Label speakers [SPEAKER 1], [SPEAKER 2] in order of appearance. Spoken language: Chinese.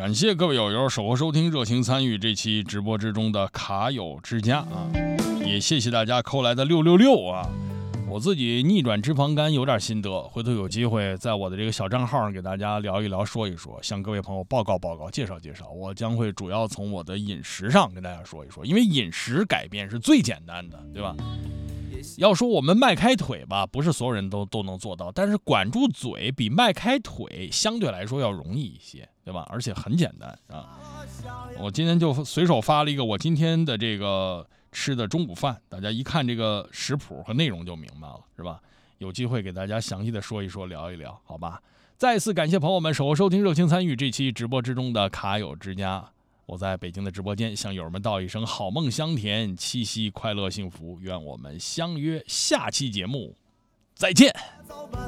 [SPEAKER 1] 感谢各位友友守候收听，热情参与这期直播之中的卡友之家啊，也谢谢大家扣来的666啊。我自己逆转脂肪肝有点心得，回头有机会在我的这个小账号上给大家聊一聊说一说，向各位朋友报告介绍介绍。我将会主要从我的饮食上跟大家说一说，因为饮食改变是最简单的，对吧？要说我们迈开腿吧，不是所有人都能做到，但是管住嘴比迈开腿相对来说要容易一些，对吧？而且很简单啊。我今天就随手发了一个我今天的这个吃的中午饭，大家一看这个食谱和内容就明白了，是吧？有机会给大家详细的说一说，聊一聊，好吧？再次感谢朋友们守候收听，热情参与这期直播之中的卡友之家。我在北京的直播间向友们道一声好梦香甜，七夕快乐幸福，愿我们相约下期节目再见。